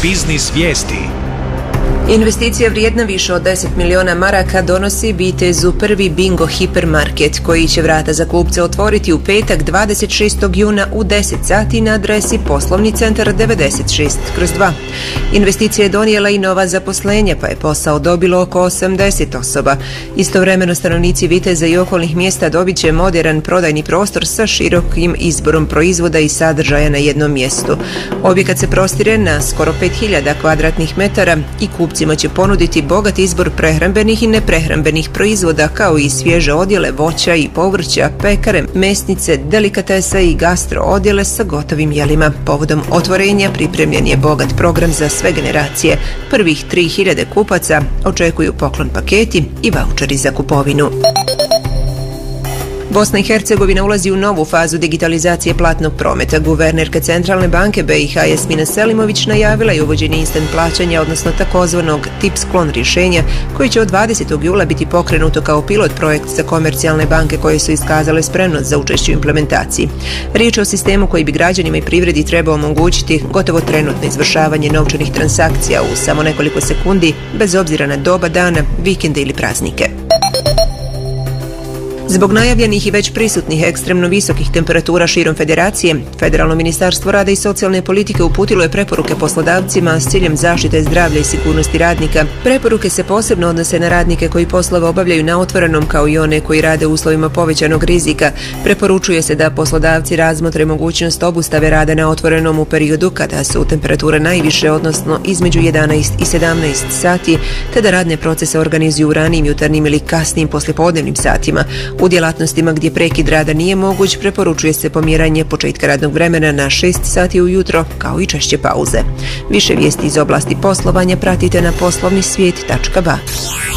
Biznis vijesti. Investicija vrijedna više od 10 miliona maraka donosi vitezu prvi Bingo hipermarket koji će vrata za kupce otvoriti u petak 26. juna u 10 sati na adresi Poslovni centar 96/2. Investicija je donijela i nova zaposlenja pa je posao dobilo oko 80 osoba. Istovremeno stanovnici Viteza i okolnih mjesta dobit će moderan prodajni prostor sa širokim izborom proizvoda i sadržaja na jednom mjestu. Objekat se prostire na skoro 5000 kvadratnih metara i kupcima će ponuditi bogat izbor prehrambenih i neprehrambenih proizvoda kao i svježe odjele voća i povrća, pekare, mesnice, delikatesa i gastro odjele sa gotovim jelima. Povodom otvorenja pripremljen je bogat program za sve generacije. Prvih 3000 kupaca očekuju poklon paketi i vaučeri za kupovinu. Bosna i Hercegovina ulazi u novu fazu digitalizacije platnog prometa. Guvernerka Centralne banke BiH Jasmina Selimović najavila je uvođenje instant plaćanja, odnosno takozvanog TIPS klon rješenja, koji će od 20. jula biti pokrenuto kao pilot projekt za komercijalne banke koje su iskazale spremnost za učešće u implementaciji. Riječ je o sistemu koji bi građanima i privredi trebao omogućiti gotovo trenutno izvršavanje novčanih transakcija u samo nekoliko sekundi, bez obzira na doba dana, vikende ili praznike. Zbog najavljenih i već prisutnih ekstremno visokih temperatura širom federacije, Federalno ministarstvo rada i socijalne politike uputilo je preporuke poslodavcima s ciljem zaštite zdravlja i sigurnosti radnika. Preporuke se posebno odnose na radnike koji poslove obavljaju na otvorenom kao i one koji rade u uslovima povećanog rizika. Preporučuje se da poslodavci razmotre mogućnost obustave rada na otvorenom u periodu kada su temperature najviše, odnosno između 11 i 17 sati, te da radne procese organizuju u ranijim jutarnjim ili kasnijim poslijepodnevnim satima. U djelatnostima gdje prekid rada nije moguć, preporučuje se pomjeranje početka radnog vremena na 6 sati ujutro, kao i češće pauze. Više vijesti iz oblasti poslovanja pratite na poslovnisvijet.ba.